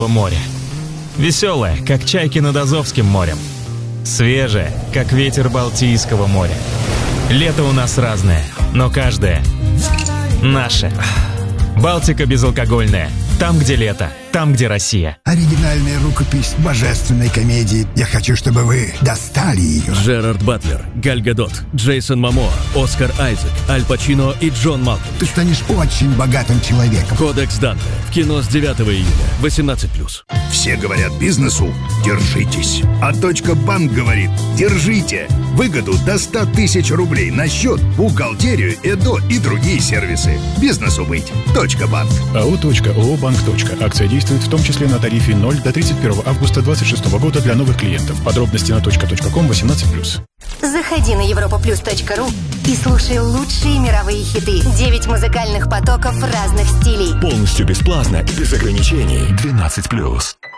море. Веселое, как чайки над Азовским морем. Свежее, как ветер Балтийского моря. Лето у нас разное, но каждое наше. Балтика безалкогольная. Там, где лето, там, где Россия. Оригинальная рукопись божественной комедии. Я хочу, чтобы вы достали ее. Джерард Батлер, Галь Гадот, Джейсон Момоа, Оскар Айзек, Аль Пачино и Джон Малкович. Ты станешь очень богатым человеком. Кодекс Данте. В кино с 9 июля. 18+. Все говорят бизнесу – держитесь. А «Банк» говорит – держите. Выгоду до 100 тысяч рублей на счет, бухгалтерию, ЭДО и другие сервисы. Бизнесу быть. «Банк». АО.ООО «Банк». Акция действует в том числе на тарифе 0 до 31 августа 2026 года для новых клиентов. Подробности на .ком 18+. Заходи на europaplus.ru и слушай лучшие мировые хиты. 9 музыкальных потоков разных стилей. Полностью бесплатно, без ограничений. 12+.